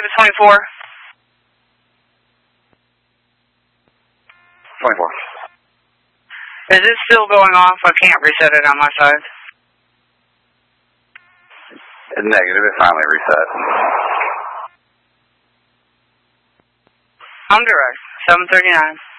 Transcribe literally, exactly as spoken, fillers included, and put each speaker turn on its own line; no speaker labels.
to twenty-four.
twenty-four.
Is it still going off? I can't reset it on my side.
Negative, it finally reset.
I'm direct, seven thirty-nine.